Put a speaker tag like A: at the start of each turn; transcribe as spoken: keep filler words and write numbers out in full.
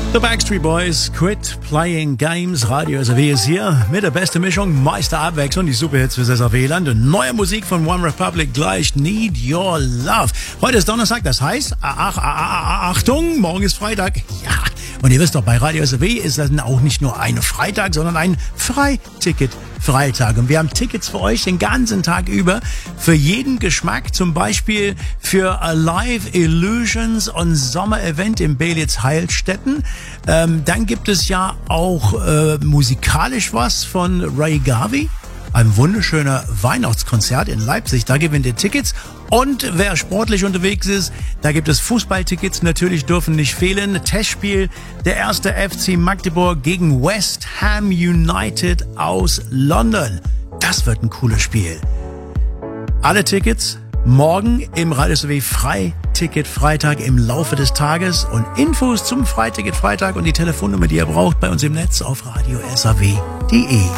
A: The Backstreet Boys, Quit Playing Games. Radio S R W ist hier mit der besten Mischung, meiste Abwechslung, die Superhits fürs S R W-Land und neue Musik von One Republic gleich, Need Your Love. Heute ist Donnerstag, das heißt, ach, ach, ach, Achtung, morgen ist Freitag. Ja, und ihr wisst doch, bei Radio S R W ist das auch nicht nur ein Freitag, sondern ein Freiticket. Freitag. Und wir haben Tickets für euch den ganzen Tag über. Für jeden Geschmack. Zum Beispiel für Alive Illusions und Sommer-Event in Belitz-Heilstätten. Ähm, dann gibt es ja auch äh, musikalisch was von Ray Garvey. Ein wunderschöner Weihnachtskonzert in Leipzig. Da gewinnt ihr Tickets. Und wer sportlich unterwegs ist, da gibt es Fußballtickets. Natürlich dürfen nicht fehlen. Testspiel der erste F C Magdeburg gegen West Ham United aus London. Das wird ein cooles Spiel. Alle Tickets morgen im Radio S R W Freiticket Freitag im Laufe des Tages. Und Infos zum Freiticket Freitag und die Telefonnummer, die ihr braucht, bei uns im Netz auf radio s r w punkt d e.